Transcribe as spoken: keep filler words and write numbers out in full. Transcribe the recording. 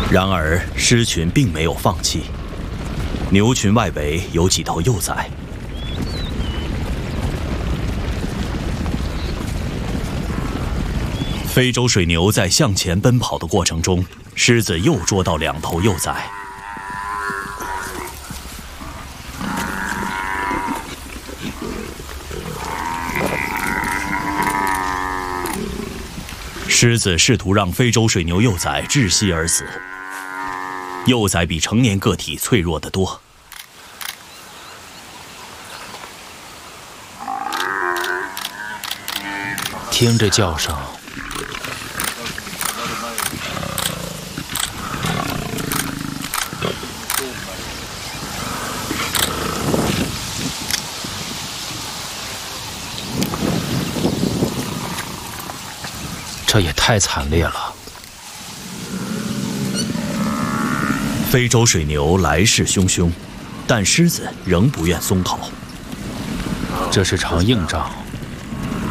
然而，狮群并没有放弃。牛群外围有几头幼崽。非洲水牛在向前奔跑的过程中，狮子又捉到两头幼崽。狮子试图让非洲水牛幼崽窒息而死。幼崽比成年个体脆弱得多。 听这叫声，这也太惨烈了。 非洲水牛来势汹汹，但狮子仍不愿松口。 这是场硬仗。